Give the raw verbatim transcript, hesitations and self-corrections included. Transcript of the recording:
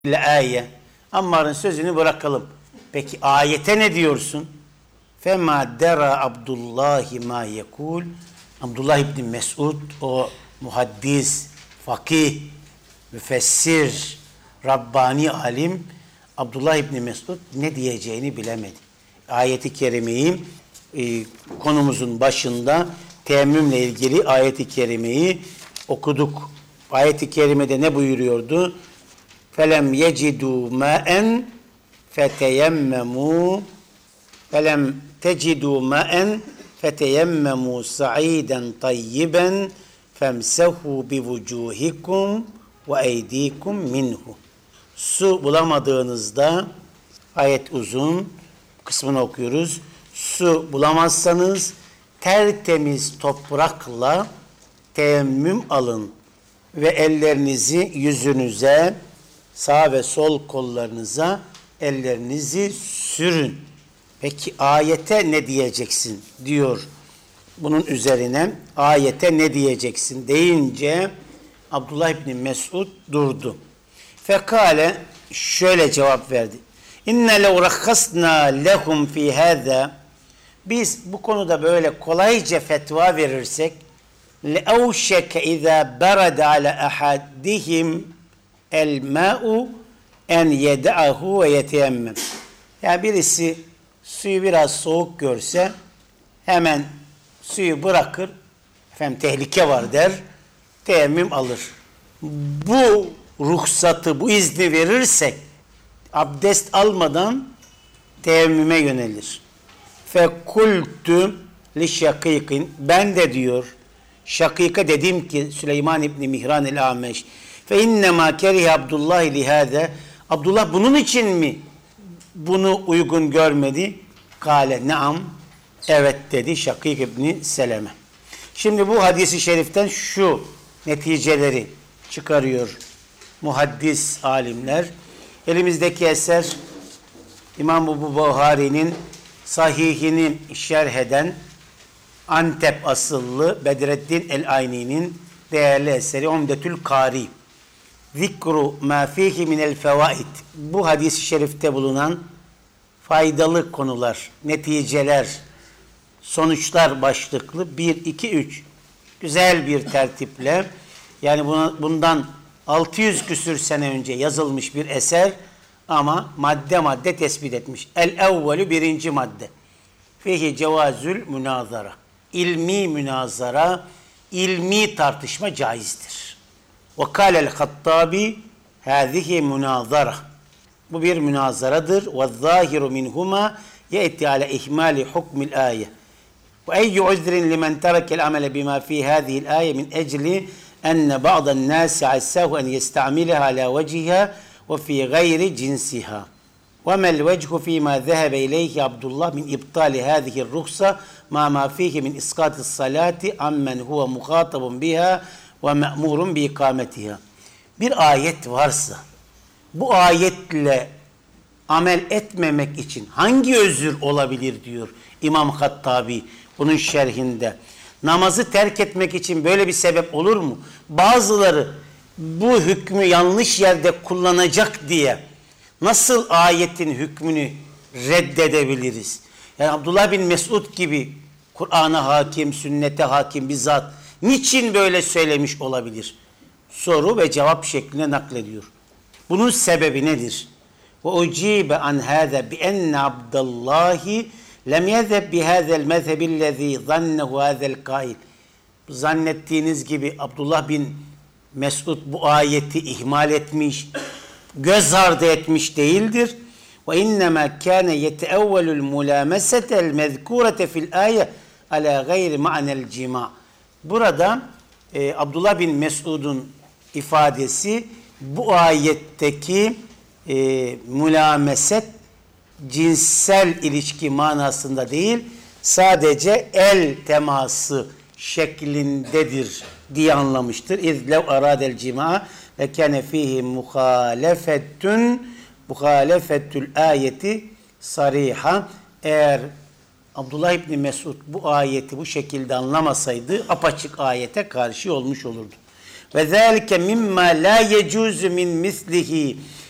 Ayet. Ammar'ın sözünü bırakalım. Peki ayete ne diyorsun? Fema dera Abdullah ma yekul. Abdullah İbni Mesud, o muhaddis, fakih, müfessir, Rabbani alim, Abdullah İbni Mesud ne diyeceğini bilemedi. Ayeti kerimeyi e, konumuzun başında teyemmümle ilgili ayeti kerimeyi okuduk. Ayeti kerimede ne buyuruyordu? Felem yecidû mâen feteyemmemû felem tecidû mâen feteyemmemû sa'iden tayyiben femsehû bivucûhikum ve eydîkum minhu. Su bulamadığınızda, ayet uzun, kısmını okuyoruz. Su bulamazsanız tertemiz toprakla teyemmüm alın ve ellerinizi yüzünüze, sağ ve sol kollarınıza ellerinizi sürün. Peki ayete ne diyeceksin diyor. Bunun üzerine ayete ne diyeceksin deyince Abdullah İbni Mesud durdu. Fekale şöyle cevap verdi. İnne lev rakhasna lehum fi hâzâ. Biz bu konuda böyle kolayca fetva verirsek le'evşeke izâ berede ala ahadihim el ma'u en yed'ahu ve yeteyemmem. Yani birisi suyu biraz soğuk görse hemen suyu bırakır, efendim tehlike var der, teyemmüm alır. Bu ruhsatı, bu izni verirsek abdest almadan teyemmüme yönelir. Fekultu li şakikin, ben de diyor Şakika dedim ki Süleyman İbni Mihran el-Ameş fe innemâ kerihe Abdullah lihâze. Abdullah bunun için mi bunu uygun görmedi? Kale naam, evet dedi Şakik İbni Seleme. Şimdi bu hadisi şeriften şu neticeleri çıkarıyor muhaddis alimler. Elimizdeki eser İmam Ebu Buhari'nin sahihini şerh eden Antep asıllı Bedreddin el-Ayni'nin değerli eseri Umdetül Kari. Zikru ma fihi minel fevaid. Bu hadis-i şerifte bulunan faydalı konular, neticeler, sonuçlar başlıklı bir, iki, üç. Güzel bir tertiple, yani buna, bundan altı yüz küsür sene önce yazılmış bir eser ama madde madde tespit etmiş. El-evvelü birinci madde. Fihi cevazül münazara. İlmi münazara, ilmi tartışma caizdir. Ve kâlel Hattabi hâzihi münazara. Bu bir münazaradır. Ve zâhiru minhuma ye'ti ala ihmali hukmil âye. Ve eyyü uzrin limen terekel amele bima fi hâzihil âye min ecli enne ba'dan nâsi assâhu en yesta'mileha ala veciha ve fi gayri cinsiha. وما الوجه فيما ذهب إليه عبد الله من إبطال هذه الرخصة مع ما فيه من إسقاط الصلاة عمن هو مخاطب بها ومأمور بإقامتها. Bir ayet varsa bu ayetle amel etmemek için hangi özür olabilir diyor İmam Hattabi bunun şerhinde. Namazı terk etmek için böyle bir sebep olur mu? Bazıları bu hükmü yanlış yerde kullanacak diye nasıl ayetin hükmünü reddedebiliriz? Yani Abdullah bin Mesud gibi Kur'an'a hakim, sünnete hakim bir zat niçin böyle söylemiş olabilir? Soru ve cevap şeklinde naklediyor. Bunun sebebi nedir? Ve ucibe an hâze bi enne Abdallahi lem yezeb bi hâzel mezhebillezî zannehu hâzel kail. Zannettiğiniz gibi Abdullah bin Mesud bu ayeti ihmal etmiş, göz ardı etmiş değildir. Ve innema kana yeteevvelul mulamesetel mezkurete fil aye ala gayri ma'nel cima. Burada e, Abdullah bin Mesud'un ifadesi bu ayetteki e, mulameset cinsel ilişki manasında değil, sadece el teması şeklindedir diye anlamıştır. İz lev aradel cima ve kâne fîhî muhalefetün muhalefetül ayeti sariha. Eğer Abdullah İbni Mesud bu ayeti bu şekilde anlamasaydı apaçık ayete karşı olmuş olurdu. Ve zâlike mimma la yecuzu min mislihi